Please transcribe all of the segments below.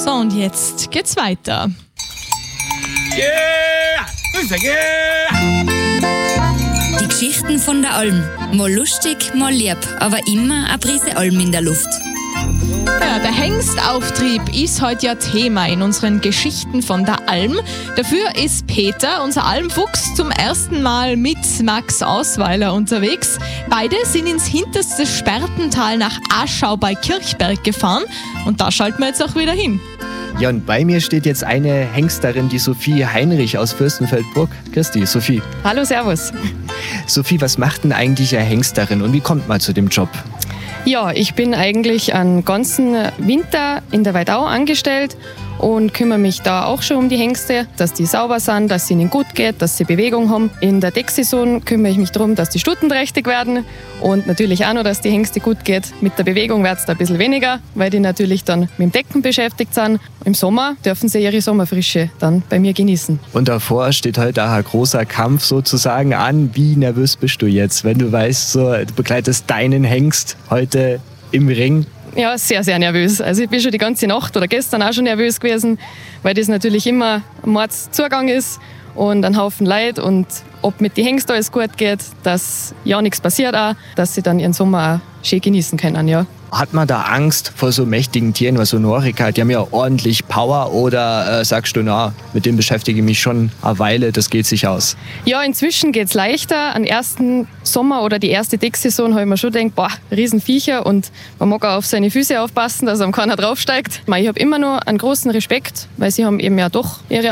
So, und jetzt geht's weiter. Die Geschichten von der Alm. Mal lustig, mal lieb, aber immer eine Prise Alm in der Luft. Ja, der Hengstauftrieb ist heute ja Thema in unseren Geschichten von der Alm. Dafür ist Peter, unser Almfuchs, zum ersten Mal mit Max Ausweiler unterwegs. Beide sind ins hinterste Spertental nach Aschau bei Kirchberg gefahren und da schalten wir jetzt auch wieder hin. Ja, und bei mir steht jetzt eine Hengsterin, die Sophie Heinrich aus Fürstenfeldbruck. Grüß dich, Sophie. Hallo, servus. Sophie, was macht denn eigentlich eine Hengsterin und wie kommt man zu dem Job? Ja, ich bin eigentlich einen ganzen Winter in der Weidau angestellt und kümmere mich da auch schon um die Hengste, dass die sauber sind, dass es ihnen gut geht, dass sie Bewegung haben. In der Decksaison kümmere ich mich darum, dass die Stuten trächtig werden und natürlich auch noch, dass die Hengste gut geht. Mit der Bewegung wird es da ein bisschen weniger, weil die natürlich dann mit dem Decken beschäftigt sind. Im Sommer dürfen sie ihre Sommerfrische dann bei mir genießen. Und davor steht heute auch ein großer Kampf sozusagen an. Wie nervös bist du jetzt, wenn du weißt, so, du begleitest deinen Hengst heute im Ring? Ja, sehr, sehr nervös. Also ich bin schon die ganze Nacht oder gestern auch schon nervös gewesen, weil das natürlich immer ein Mordszugang ist und ein Haufen Leid und ob mit den Hengsten alles gut geht, dass ja nichts passiert auch, dass sie dann ihren Sommer auch schön genießen können, ja. Hat man da Angst vor so mächtigen Tieren, was so Norika, die haben ja ordentlich Power, oder sagst du, na, mit dem beschäftige ich mich schon eine Weile, das geht sich aus? Ja, inzwischen geht es leichter. Am ersten Sommer oder die erste Decksaison habe ich mir schon gedacht, boah, Riesenviecher und man mag auch auf seine Füße aufpassen, dass am keiner draufsteigt. Ich habe immer noch einen großen Respekt, weil sie haben eben ja doch ihre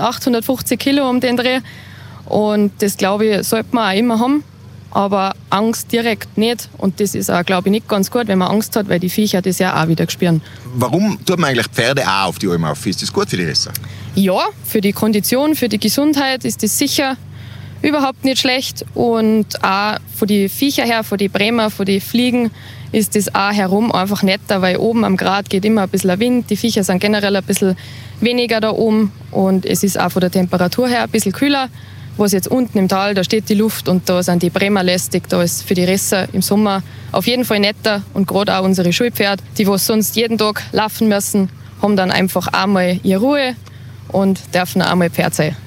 850 Kilo um den Dreh und das, glaube ich, sollte man auch immer haben. Aber Angst direkt nicht. Und das ist auch, glaube ich, nicht ganz gut, wenn man Angst hat, weil die Viecher das ja auch wieder spüren. Warum tut man eigentlich Pferde auch auf die Alm auf? Ist das gut für die Resser? Ja, für die Kondition, für die Gesundheit ist das sicher überhaupt nicht schlecht. Und auch von den Viecher her, von den Bremer, von den Fliegen, ist das auch herum einfach netter, weil oben am Grat geht immer ein bisschen ein Wind. Die Viecher sind generell ein bisschen weniger da oben. Und es ist auch von der Temperatur her ein bisschen kühler. Was jetzt unten im Tal, da steht die Luft und da sind die Bremer lästig, da ist für die Resser im Sommer auf jeden Fall netter. Und gerade auch unsere Schulpferde, die was sonst jeden Tag laufen müssen, haben dann einfach einmal ihre Ruhe und dürfen einmal Pferd sein.